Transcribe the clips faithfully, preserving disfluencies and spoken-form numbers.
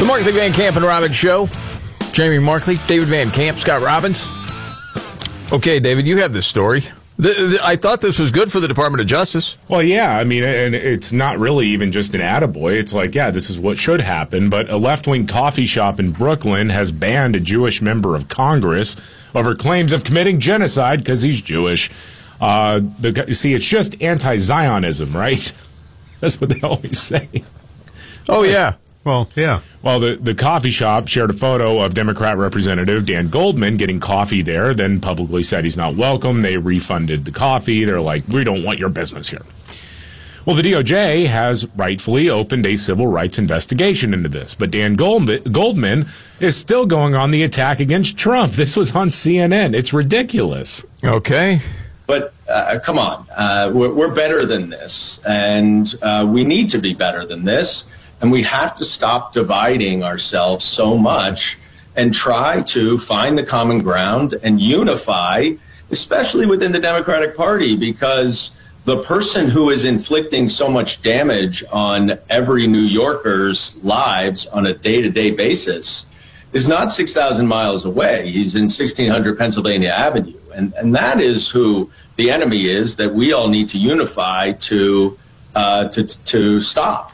Markley, Van Camp, and Robbins Show. Jamie Markley, David Van Camp, Scott Robbins. Okay, David, you have this story. The, the, I thought this was good for the Department of Justice. Well, yeah, I mean, and it's not really even just an attaboy. It's like, yeah, this is what should happen. But a left-wing coffee shop in Brooklyn has banned a Jewish member of Congress over claims of committing genocide because he's Jewish. Uh, the, you see, it's just anti-Zionism, right? That's what they always say. Oh, yeah. Well, yeah. Well, the, the coffee shop shared a photo of Democrat Representative Dan Goldman getting coffee there, then publicly said he's not welcome. They refunded the coffee. They're like, we don't want your business here. Well, the D O J has rightfully opened a civil rights investigation into this, but Dan Gold- Goldman is still going on the attack against Trump. This was on C N N. It's ridiculous. Okay. But uh, come on, uh, we're, we're better than this, and uh, we need to be better than this. And we have to stop dividing ourselves so much and try to find the common ground and unify, especially within the Democratic Party, because the person who is inflicting so much damage on every New Yorker's lives on a day-to-day basis is not six thousand miles away. He's in sixteen hundred Pennsylvania Avenue. And, and that is who the enemy is that we all need to unify to uh, to, to stop.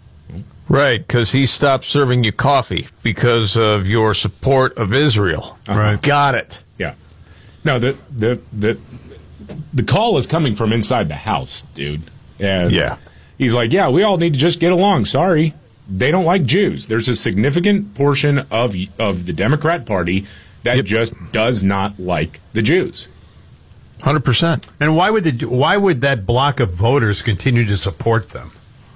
Right, because he stopped serving you coffee because of your support of Israel. Uh-huh. Right. Got it. Yeah. No, the the the the call is coming from inside the house, dude. And yeah. He's like, yeah, we all need to just get along. Sorry. They don't like Jews. There's a significant portion of of the Democrat Party that yep. just does not like the Jews. one hundred percent. And why would the why would that block of voters continue to support them?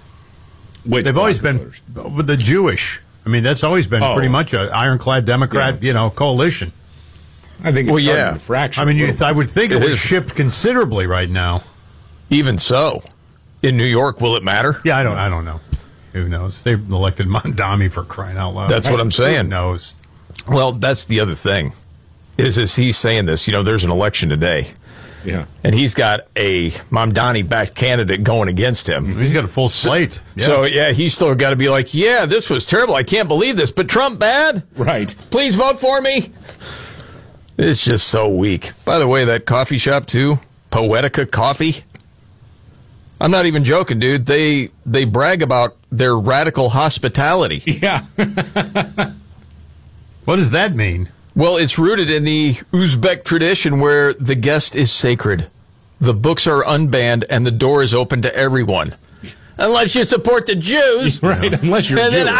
Which They've always been with the Jewish. I mean, that's always been oh. pretty much an ironclad Democrat, yeah. you know, coalition. I think it's well, starting yeah. to fracture. I mean, you, I would think it, it would is. shift considerably right now. Even so, in New York, will it matter? Yeah, I don't. I don't know. Who knows? They've elected Mondami for crying out loud. That's what I'm saying. Who knows? Well, that's the other thing. Is as he's saying this, you know, there's an election today. Yeah. And he's got a Mamdani-backed candidate going against him. He's got a full slate. Yeah. So, yeah, he's still got to be like, yeah, this was terrible. I can't believe this. But Trump bad? Right. Please vote for me. It's just so weak. By the way, that coffee shop, too, Poetica Coffee. I'm not even joking, dude. They they brag about their radical hospitality. Yeah. What does that mean? Well, it's rooted in the Uzbek tradition where the guest is sacred. The books are unbanned and the door is open to everyone. Unless you support the Jews. Right, unless you're and Jewish. Then